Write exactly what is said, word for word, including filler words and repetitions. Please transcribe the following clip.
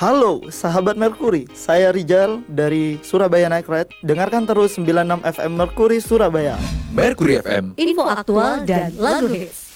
Halo sahabat Merkuri, saya Rijal dari Surabaya Night Ride. Dengarkan terus sembilan puluh enam F M Merkuri Surabaya. Merkuri F M, info aktual dan lagu hits.